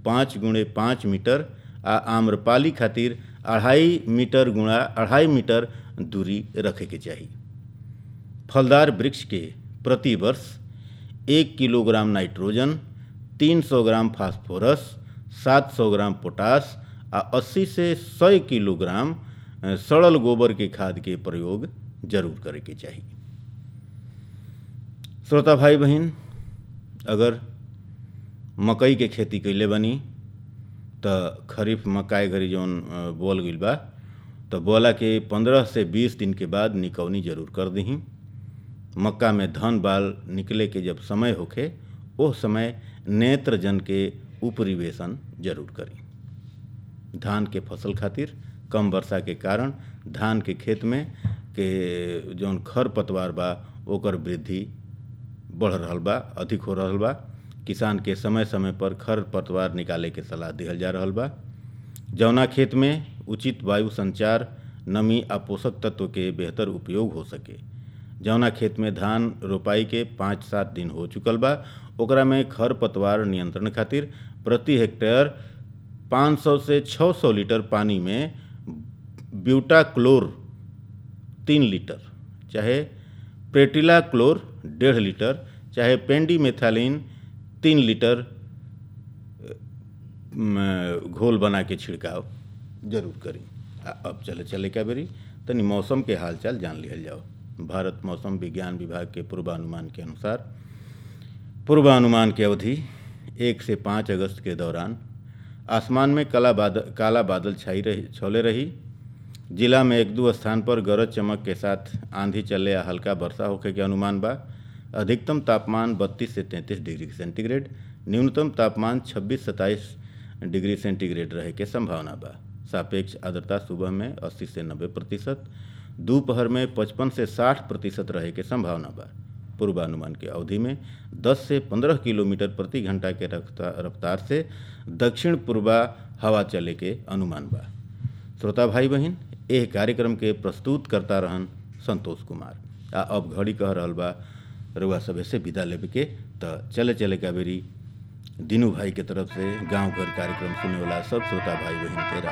5x5 metre आ आम्रपाली खातिर 2.5 metre गुणा 2.5 मीटर दूरी रखे के चाही। फलदार वृक्ष के प्रति वर्ष 1 kilogram nitrogen, 300 gram phosphorus, 700 gram potash आ 80 से 100 किलोग्राम सड़ल गोबर के खाद के प्रयोग जरूर करे के चाही। श्रोता भाई बहन, अगर मकई के खेती कैले बनी त खरीफ मकाई घरी जौन बोल गइल बा तो बोला के 15 से 20 दिन के बाद निकौनी जरूर कर दही। मक्का में धन बाल निकले के जब समय होखे ओह समय नेत्रजन के उपरिवेशन जरूर करी। धान के फसल खातिर कम वर्षा के कारण धान के खेत में के जौन खर पतवार बा ओकर वृद्धि बढ़ रहल बा, अधिक हो रहल बा। किसान के समय समय पर खर पतवार निकाले के सलाह दिहल जा रहल बा। जौना खेत में उचित वायु संचार, नमी आ पोषक तत्व के बेहतर उपयोग हो सके, जौना खेत में धान रोपाई के 5-7 दिन हो चुकल बा, ओकरा में खर पतवार नियंत्रण खातिर प्रति हेक्टेयर 500 से 600 लीटर पानी में ब्यूटाक्लोर 3 लीटर, चाहे प्रेटिलाक्लोर 1.5 लीटर, चाहे पेंडीमेथालिन 3 लीटर घोल बना के छिड़काव जरूर करी। अब चले क्या बेरी तनी मौसम के हालचाल जान लिहल जाओ। भारत मौसम विज्ञान विभाग के पूर्वानुमान के अनुसार पूर्वानुमान की अवधि 1 से 5 अगस्त के दौरान आसमान में काला बादल छौले रही। जिला में 1-2 स्थान पर गरज चमक के साथ आंधी चले या हल्का वर्षा होखे के अनुमान बा। अधिकतम तापमान 32 से 33 डिग्री सेंटीग्रेड, न्यूनतम तापमान 26-27 डिग्री सेंटीग्रेड रहे के संभावना बा। सापेक्ष आर्द्रता सुबह में 80 से 90%, दोपहर में 55 से 60% रहे के संभावना बा। पूर्वानुमान की अवधि में 10 से 15 किलोमीटर प्रति घंटा के रफ्तार से दक्षिण पूर्वा हवा चले के अनुमान बा। श्रोता भाई बहन, एह कार्यक्रम के प्रस्तुत करता रहन संतोष कुमार। अब घड़ी कह रहल बा रउआ सभे से विदा लेवे के, त चले का बेरी दीनू भाई के तरफ से गांव घर कार्यक्रम सुने वाला सब श्रोता भाई बहन के